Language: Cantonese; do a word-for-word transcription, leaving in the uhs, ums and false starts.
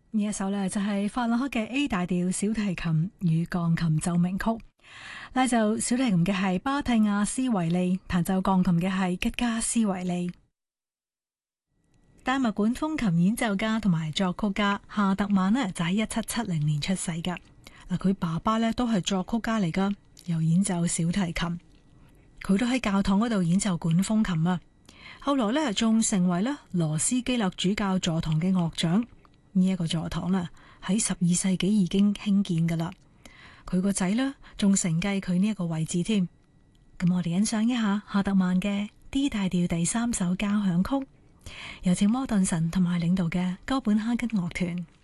呢一首呢，就係法朗克嘅 A 大調小提琴與鋼琴奏鳴曲。拉奏小提琴嘅係巴蒂亞斯維利，彈奏鋼琴嘅係吉加斯維利。丹麥管風琴演奏家同埋作曲家夏特曼呢，就喺一七七零年出世噶。嗱，佢爸爸呢，都係作曲家嚟噶，又演奏小提琴。佢都喺教堂嗰度演奏管風琴啊。後來呢，仲成為咧羅斯基勒主教座堂嘅樂長。呢、這、一個座堂啦，喺十二世紀已經興建噶啦。佢個仔呢，仲承繼佢呢一個位置添。咁我哋欣賞一下夏特曼嘅 D 大調第三首交響曲，有請摩頓神同埋領導嘅哥本哈根樂團。